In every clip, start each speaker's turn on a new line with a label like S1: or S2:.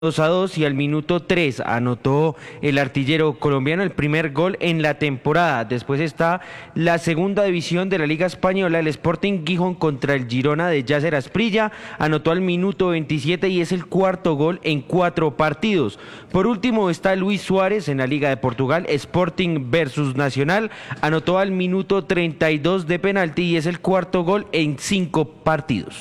S1: 2-2 y al minuto 3 anotó el artillero colombiano el primer gol en la temporada. Después está la segunda división de la Liga Española, el Sporting Gijón contra el Girona de Yasser Asprilla, anotó al minuto 27 y es el cuarto gol en 4 partidos. Por último está Luis Suárez en la Liga de Portugal, Sporting versus Nacional, anotó al minuto 32 de penalti y es el cuarto gol en 5 partidos.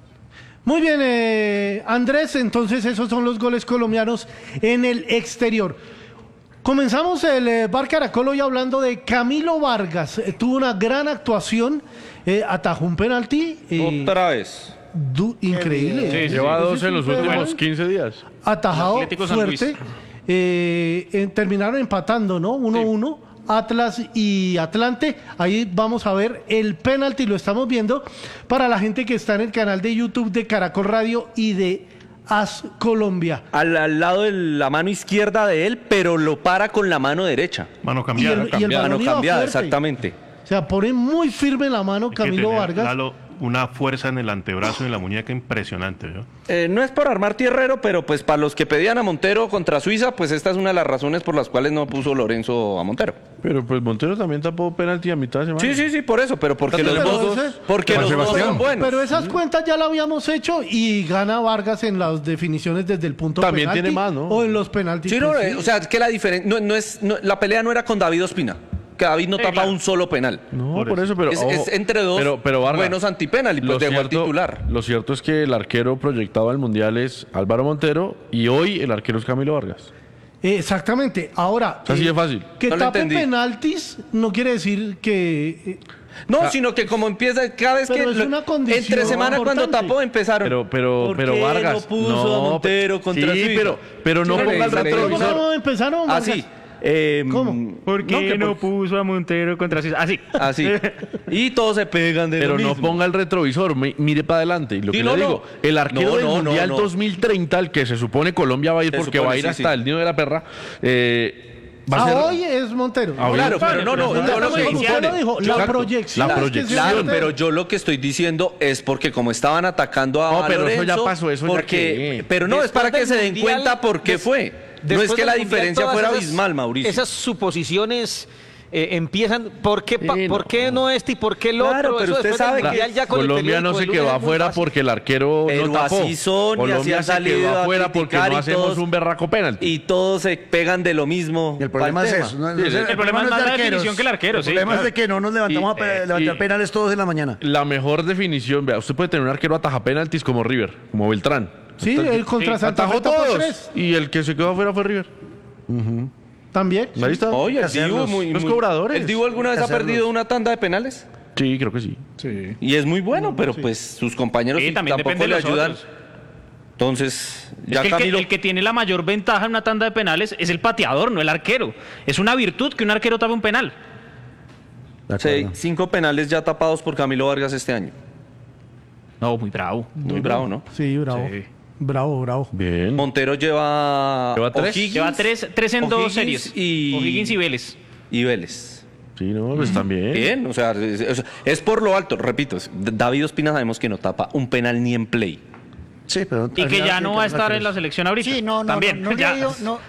S2: Muy bien, Andrés, entonces esos son los goles colombianos en el exterior. Comenzamos el Bar Caracol hoy hablando de Camilo Vargas. Tuvo una gran actuación, atajó un penalti.
S3: Otra vez.
S2: Increíble.
S4: Sí, lleva 12 en los últimos 15 días.
S2: Atajado fuerte. Terminaron empatando, ¿no? 1-1. Atlas y Atlante, ahí vamos a ver el penalti, lo estamos viendo para la gente que está en el canal de YouTube de Caracol Radio y de AS Colombia.
S3: Al lado de la mano izquierda de él, pero lo para con la mano derecha.
S4: Mano cambiada.
S2: Y el balón
S3: Mano
S2: iba
S3: cambiada,
S2: fuerte.
S3: exactamente.
S2: O sea, pone muy firme la mano Camilo Vargas.
S4: Lalo, una fuerza en el antebrazo y en la muñeca impresionante, ¿no?
S3: No es por armar tierrero, pero pues para los que pedían a Montero contra Suiza, pues esta es una de las razones por las cuales no puso Lorenzo a Montero.
S4: Pero pues Montero también tapó penalti a mitad de semana.
S3: Sí, por eso, pero porque los dos son buenos.
S2: Pero esas cuentas ya las habíamos hecho y gana Vargas en las definiciones desde el punto
S4: También
S2: penalti
S4: tiene más, ¿no?
S2: o en los penaltis.
S3: Sí, o sea, es que la diferencia la pelea no era con David Ospina, que David no tapa
S5: claro.
S3: un solo penal.
S4: No, por eso, pero
S3: Es entre dos
S4: pero Vargas,
S3: buenos antipenal y pues dejó al titular.
S4: Lo cierto es que el arquero proyectado al Mundial es Álvaro Montero y hoy el arquero es Camilo Vargas.
S2: Exactamente. Ahora,
S4: Así de fácil.
S2: que
S3: No lo
S2: tape
S3: entendí.
S2: penaltis no quiere decir que...
S3: No, sino que como empieza cada vez
S2: Pero
S3: que
S2: es una condición
S3: entre semana cuando
S2: importante.
S3: tapó empezaron.
S4: Pero Vargas
S3: no puso a Montero contra
S4: sí,
S3: Suiza?
S4: pero no
S3: Sí,
S4: ponga el
S3: pero
S4: retrovisor.
S2: ¿Cómo empezaron, Vargas?
S3: Así.
S2: ¿Cómo?
S5: ¿Por qué no puso a Montero contra Suiza? Así.
S3: Así. Y todos se pegan de
S4: Pero
S3: lo
S4: no
S3: mismo.
S4: ponga el retrovisor, mire para adelante. Y lo
S3: Sí,
S4: que
S3: no,
S4: le
S3: no.
S4: digo, el arquero
S3: No,
S4: del
S3: no,
S4: Mundial
S3: no.
S4: 2030, al que se supone Colombia va a ir
S3: Se
S4: porque
S3: supone,
S4: va a ir
S3: sí,
S4: hasta
S3: sí.
S4: el nido de la perra, va a ser...
S2: Hoy es Montero.
S3: Claro, pero no,
S2: Usted
S3: yo lo que
S2: lo dijo, la
S4: Exacto,
S2: proyección.
S4: la
S2: es que
S4: proyección.
S2: sea
S3: Claro,
S2: Montero.
S3: pero yo lo que estoy diciendo es porque como estaban atacando a
S4: No, pero
S3: Lorenzo,
S4: eso ya pasó, eso ya
S3: porque,
S4: qué.
S3: pero no, es
S6: Después
S3: para que
S6: del
S3: se den
S6: Mundial,
S3: cuenta por qué fue. No es
S6: Después
S3: que
S6: del
S3: la
S6: Mundial,
S3: diferencia
S6: todas
S3: fuera
S6: esas-
S3: abismal, Mauricio.
S6: Esas suposiciones empiezan. ¿Por qué,
S4: Sí,
S6: ¿por qué no este y por qué el otro?
S3: Claro, pero
S6: Eso
S3: usted
S6: después del
S3: sabe que
S6: Mundial ya con el
S4: Colombia no
S6: periódico
S4: se
S6: del
S4: quedó
S6: lunes es muy
S4: afuera
S6: fácil.
S4: porque el arquero
S3: Pero
S4: no tapó.
S3: así son, y así
S4: Colombia
S3: han
S4: se
S3: salido
S4: quedó
S3: a
S4: afuera porque
S3: criticar
S4: no
S3: y
S4: hacemos
S3: todos-
S4: un berraco penalti.
S3: Y todos se pegan de lo mismo.
S7: Y el problema
S3: pa'l
S7: es
S3: tema.
S7: eso. No,
S4: Sí,
S7: no,
S4: sí.
S5: El problema es más la definición que el arquero,
S7: El
S5: sí.
S7: problema
S5: claro.
S7: es de que no nos levantamos
S4: Y-
S7: a levantar
S4: y-
S7: penales todos en la mañana.
S4: La mejor definición, vea, usted puede tener un arquero ataja penaltis como River, como Beltrán.
S2: Sí, él contra Santa Fe
S4: Atajó
S2: tapó
S4: todos.
S2: 3.
S4: Y el que se quedó afuera fue River.
S2: También.
S4: Ahí está.
S3: Oye, el
S7: Hay que
S3: Dibu
S7: hacerlos.
S3: muy...
S4: Los cobradores.
S3: ¿El Dibu alguna vez
S7: Hay
S3: ha
S7: que hacerlos.
S3: perdido una tanda de penales?
S4: Sí, creo que sí.
S3: Y es muy bueno, pero pues sus compañeros
S5: Sí, también
S3: tampoco
S5: depende
S3: le
S5: de los
S3: ayudan.
S5: otros.
S3: Entonces,
S5: Es
S3: ya
S5: que
S3: Camilo...
S5: el que tiene la mayor ventaja en una tanda de penales es el pateador, no el arquero. Es una virtud que un arquero tape un penal.
S7: De acuerdo.
S3: 5 penales ya tapados por Camilo Vargas este año.
S5: No, muy bravo.
S3: Muy bravo, ¿no?
S2: Sí, bravo.
S5: Sí.
S2: Bravo.
S4: Bien.
S3: Montero lleva...
S4: ¿Lleva 3?
S3: O'Higgins,
S5: Lleva tres en dos
S3: O'Higgins
S5: series. O'Higgins y Vélez.
S3: y Vélez.
S4: Sí, no, pues también.
S3: Bien, o sea, es por lo alto, repito. David Ospina sabemos que no tapa un penal ni en play.
S7: Sí, pero
S5: Y que ya no va a estar en la selección ahorita.
S8: Sí, no,
S5: También.
S8: no le
S5: ya.
S8: ha ido, no.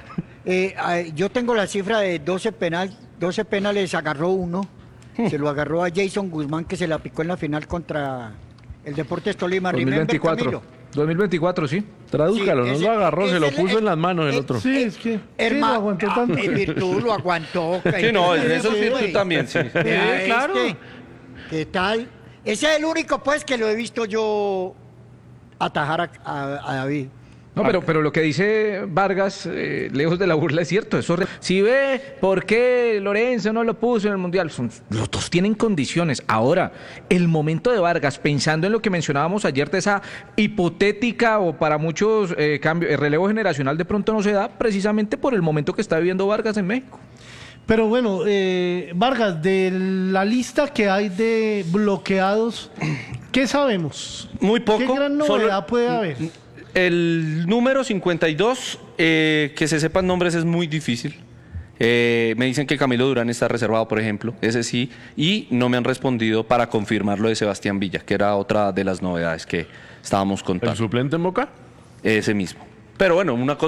S8: Yo tengo la cifra de 12 penales, agarró uno. Se lo agarró a Jason Guzmán, que se la picó en la final contra el Deportes Tolima. Remember,
S9: 2024.
S8: Camilo.
S9: 2024, sí.
S4: Tradúzcalo,
S8: Sí,
S4: no
S8: ese-
S4: lo agarró, se
S8: ese
S4: lo
S8: es
S4: puso
S8: el-
S4: en las manos el otro.
S2: Sí, es que sí, lo
S8: Hermano,
S2: aguantó tanto.
S8: en virtud lo aguantó.
S3: Sí, no, eso sí,
S8: güey.
S3: tú también, sí.
S8: Vea,
S5: claro.
S8: ¿Qué tal? Ese es el único, pues, que lo he visto yo atajar a David.
S9: No, pero lo que dice Vargas, lejos de la burla, es cierto. Si ve por qué Lorenzo no lo puso en el Mundial, los dos tienen condiciones. Ahora, el momento de Vargas, pensando en lo que mencionábamos ayer de esa hipotética o para muchos relevo generacional, de pronto no se da precisamente por el momento que está viviendo Vargas en México.
S2: Pero bueno, Vargas, de la lista que hay de bloqueados, ¿qué sabemos?
S3: Muy poco.
S2: ¿Qué gran
S3: solo-
S2: novedad puede haber?
S3: El número 52, que se sepan nombres es muy difícil. Me dicen que Camilo Durán está reservado, por ejemplo, ese sí, y no me han respondido para confirmar lo de Sebastián Villa, que era otra de las novedades que estábamos
S4: ¿El
S3: contando.
S4: suplente en Boca?
S3: Ese mismo. Pero bueno, una cosa